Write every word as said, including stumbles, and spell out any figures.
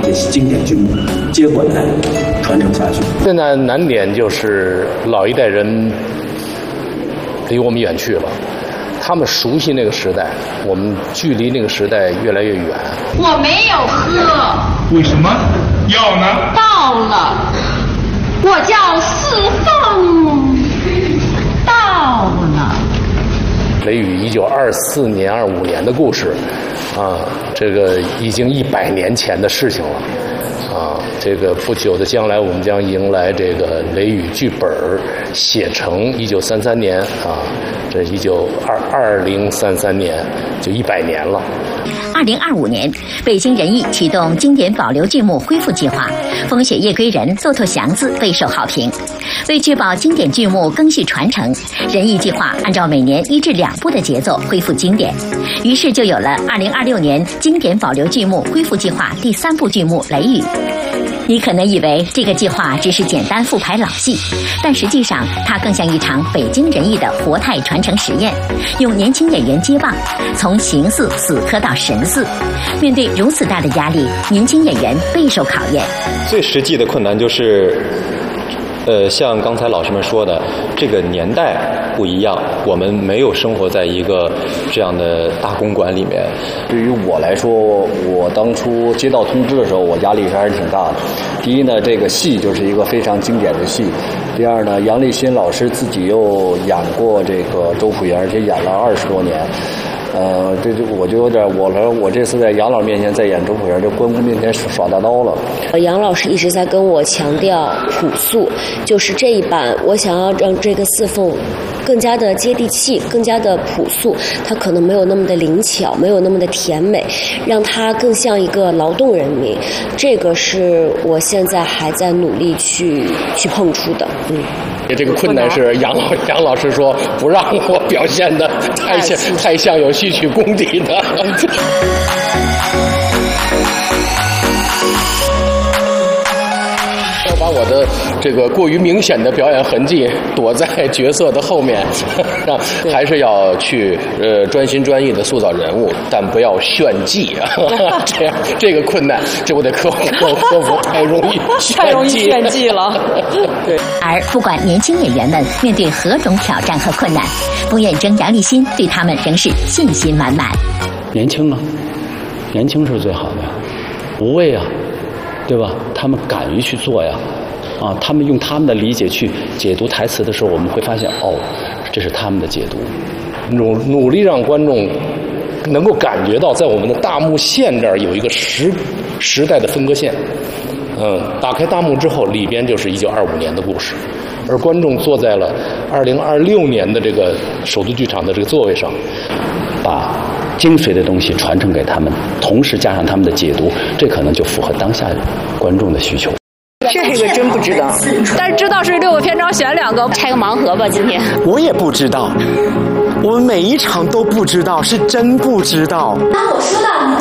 这些经典剧目接过来传承下去。 现在难点就是老一代人离我们远去了，他们熟悉那个时代，我们距离那个时代越来越远。 我没有喝。 为什么？药呢？ 到了。我叫四凤。到了。 雷雨一九二四年、二五年的故事，啊，这个已经一百年前的事情了。啊，这个不久的将来，我们将迎来这个雷雨剧本写成一九三三年啊，这一九二二零三三年就一百年了。 二零二五年，北京人艺启动经典保留剧目恢复计划，《风雪夜归人》《骆驼祥子》备受好评。为确保经典剧目更续传承，人艺计划按照每年一至两部的节奏恢复经典，于是就有了二零二六年经典保留剧目恢复计划第三部剧目《雷雨》。你可能以为这个计划只是简单复排老戏，但实际上它更像一场北京人艺的活态传承实验，用年轻演员接棒，从形似死磕到神似。面对如此大的压力，年轻演员备受考验。 最实际的困难就是，呃，像刚才老师们说的，这个年代不一样，我们没有生活在一个这样的大公馆里面。 对于我来说，我当初接到通知的时候，我压力是还是挺大的。第一呢，这个戏就是一个非常经典的戏；第二呢，杨立新老师自己又演过这个周朴园，而且演了二十多年。呃，这就我就有点，我来我这次在杨老面前在演周朴园，就关公面前耍大刀了。 杨老师一直在跟我强调朴素，就是这一版我想要让这个四凤更加的接地气，更加的朴素，它可能没有那么的灵巧，没有那么的甜美，让它更像一个劳动人民。这个是我现在还在努力去去碰出的。嗯， 这个困难是杨老杨老师说不让我表现的太像太像有戏曲功底的。要把我的这个过于明显的表演痕迹躲在角色的后面，让还是要去呃专心专意的塑造人物，但不要炫技啊！这样这个困难，这我得克服克服，太容易太容易炫技了。 对。而不管年轻演员们面对何种挑战和困难，冯远征、杨立新对他们仍是信心满满。 年轻啊，年轻是最好的呀，无畏啊。对吧？他们敢于去做呀，啊，他们用他们的理解去解读台词的时候，我们会发现，哦，这是他们的解读。 努努力让观众能够感觉到，在我们的大幕线这儿有一个时时代的分割线。嗯，打开大幕之后，里边就是一九二五年的故事，而观众坐在了二零二六年的这个首都剧场的这个座位上， 把精髓的东西传承给他们，同时加上他们的解读，这可能就符合当下观众的需求。 这个真不知道，但是知道是六个篇章选两个， 拆个盲盒吧。今天我也不知道，我们每一场都不知道，是真不知道。 当我说到